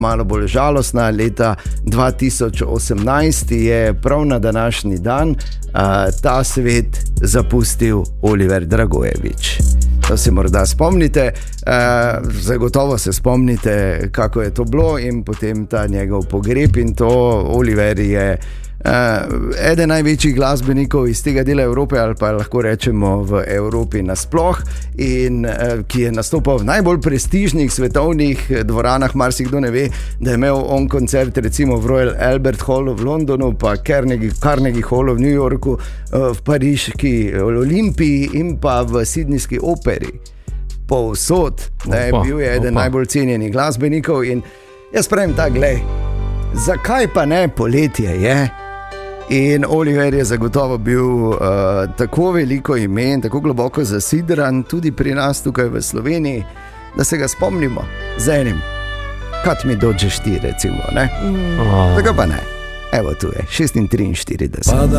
malo bolj žalostna. Leta 2018 je prav na današnji dan ta svet zapustil Oliver Dragojević. To se morda spomnite, zagotovo se spomnite, kako je to bilo in potem ta njegov pogreb in to. Oliver je eden največjih glasbenikov iz tega dela Evrope, ali pa lahko rečemo v Evropi nasploh, in ki je nastopal v najbolj prestižnih svetovnih dvoranah. Marsikdo ne ve, da je imel on koncert recimo v Royal Albert Hallu v Londonu, pa Carnegie Hallu v New Yorku, v pariški Olimpiji in pa v Sydneyski operi. Povsod, bil je eden najbolj cenjenih glasbenikov in jaz pravim tak, glej, zakaj pa ne, poletje je. In Oliver je zagotovo bil tako veliko ime in tako globoko zasidran tudi pri nas tukaj v Sloveniji, da se ga spomnimo z enim Cut Me Dodge 4 recimo, ne? Tako pa ne. Evo tu je, 6:43.